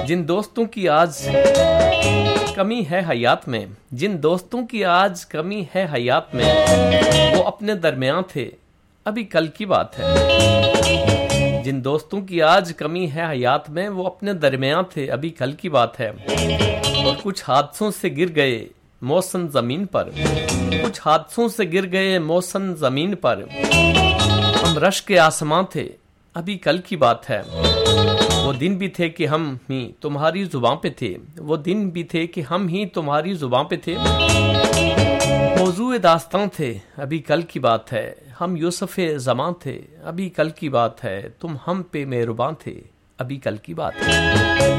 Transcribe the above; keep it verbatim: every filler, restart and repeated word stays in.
जिन दोस्तों की आज कमी है हयात में, जिन दोस्तों की आज कमी है हयात में, वो अपने दरमियान थे, अभी कल की बात है। जिन दोस्तों की आज कमी है हयात में, वो अपने दरमियान थे, अभी कल की बात है। और कुछ हादसों से गिर गए मौसम जमीन पर, कुछ हादसों से गिर गए मौसम जमीन पर, हम रश के आसमां थे, अभी कल की बात है। वो दिन भी थे कि हम ही तुम्हारी जुबान पे थे, वो दिन भी थे कि हम ही तुम्हारी जुबान पे थे। मौजूए दास्तां थे, अभी कल की बात है। हम यूसुफ़े ज़मां थे, अभी कल की बात है। तुम हम पे मेहरबान थे, अभी कल की बात है।